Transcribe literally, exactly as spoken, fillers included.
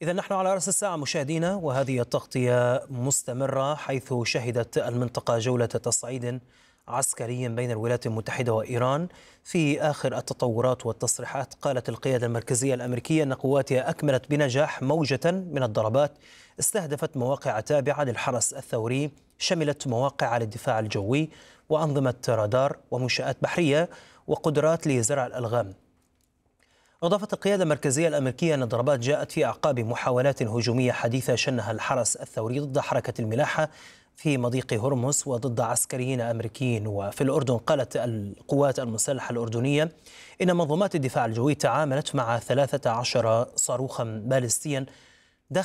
إذا نحن على رأس الساعة مشاهدينا، وهذه التغطية مستمرة حيث شهدت المنطقة جولة تصعيد عسكري بين الولايات المتحدة وإيران. في آخر التطورات والتصريحات قالت القيادة المركزية الأمريكية أن قواتها أكملت بنجاح موجة من الضربات استهدفت مواقع تابعة للحرس الثوري، شملت مواقع للدفاع الجوي وأنظمة رادار ومنشآت بحرية وقدرات لزرع الألغام. أضافت القيادة المركزية الأمريكية أن الضربات جاءت في أعقاب محاولات هجومية حديثة شنها الحرس الثوري ضد حركة الملاحة في مضيق هرمز وضد عسكريين أمريكيين. وفي الأردن قالت القوات المسلحة الأردنية إن منظومات الدفاع الجوي تعاملت مع ثلاثة عشر صاروخا باليستيا